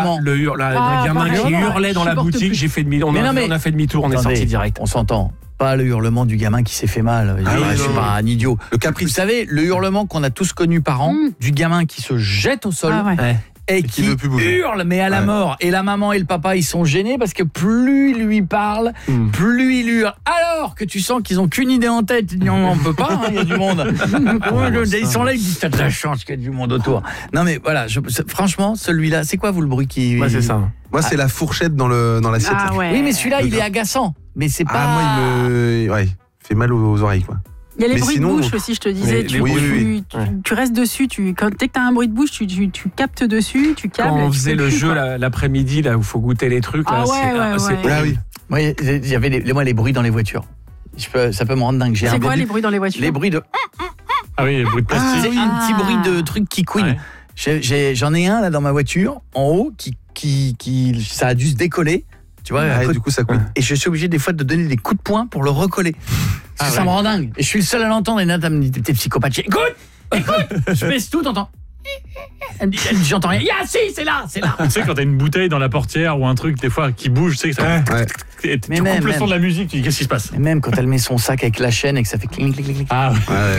hurlement. Le gamin qui hurlait dans la boutique, j'ai fait demi-tour, on a fait demi-tour, on est sorti direct. On s'entend. Pas le hurlement du gamin qui s'est fait mal. Je suis pas un idiot. Le caprice. Vous savez, le hurlement qu'on a tous connu par an, du gamin qui se jette au sol. Et qui veut plus bouger. hurle mais à la mort. Et la maman et le papa ils sont gênés parce que plus il lui parle, plus il hurle. Alors que tu sens qu'ils ont qu'une idée en tête, ils disent on peut pas, il y a du monde. Ils sont là, ils disent t'as de la chance qu'il y a du monde autour. Non mais voilà, franchement celui-là, c'est quoi vous le bruit qui... Ouais, c'est ça. Moi c'est la fourchette dans l'assiette. Oui mais celui-là il est agaçant. Mais c'est pas... moi il fait mal aux oreilles quoi. Il y a les bruits de bouche aussi, je te disais. Tu restes dessus. Dès que tu as un bruit de bouche, tu captes dessus, tu câbles. Quand on faisait le jeu l'après-midi, là où il faut goûter les trucs. Ah oui. Moi, il y avait les bruits dans les voitures. Ça peut me rendre dingue. C'est quoi les bruits dans les voitures ? Les bruits de... Ah oui, les bruits de plastique. C'est un petit bruit de truc qui couine. J'en ai un là dans ma voiture, en haut, qui ça a dû se décoller. Tu vois, du coup ça couine. Et je suis obligé des fois de donner des coups de poing pour le recoller. Parce que ça me rend dingue. Et je suis le seul à l'entendre. Et Nat me dit t'es psychopathe. Écoute, je baisse tout, t'entends. Elle me dit j'entends rien. Si, c'est là. Tu sais quand t'as une bouteille dans la portière ou un truc des fois qui bouge, tu sais que ça. Tu coupes le son de la musique, tu dis qu'est-ce qui se passe ? Et même quand elle met son sac avec la chaîne et que ça fait cling cling cling. Ça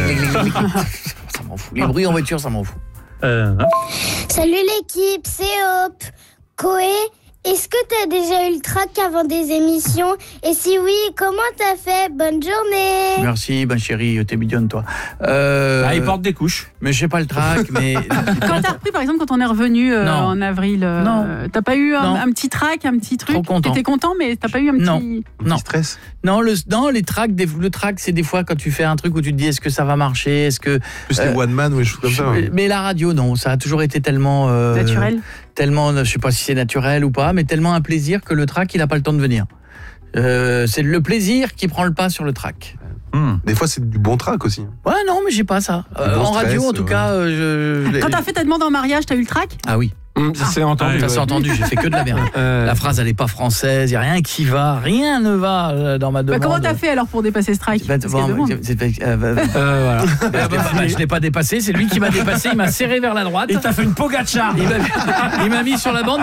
m'en fout. Les bruits en voiture, ça m'en fout. Salut l'équipe, c'est Hope. Koé, est-ce que t'as déjà eu le trac avant des émissions ? Et si oui, comment t'as fait ? Bonne journée. Merci, ma chérie, t'es mignonne, toi. Il porte des couches. Mais je sais pas le trac, mais... Quand t'as repris, par exemple, quand on est revenu en avril, t'as pas eu un petit trac, un petit truc ? Trop content. T'étais content, mais t'as pas eu un petit... Non. Stress. Non, les tracks, le track, c'est des fois quand tu fais un truc où tu te dis est-ce que ça va marcher, est-ce que... Plus les one man ou des choses comme ça. Mais la radio, non, ça a toujours été tellement... naturel. Tellement, je sais pas si c'est naturel ou pas, mais tellement un plaisir que le track, il a pas le temps de venir. C'est le plaisir qui prend le pas sur le track. Des fois, c'est du bon track aussi. Ouais, non, mais j'ai pas ça. En radio, en tout cas... Quand t'as fait ta demande en mariage, t'as eu le track ? Ah oui. Ça s'est entendu. Ça s'est entendu, j'ai fait que de la merde. La phrase, elle est pas française, il n'y a rien qui va, rien ne va dans ma demande. Comment t'as fait alors pour dépasser ce strike ? Voilà. Je l'ai pas dépassé, c'est lui qui m'a dépassé, il m'a serré vers la droite. Il t'a fait une Pogacar. Il m'a mis sur la bande,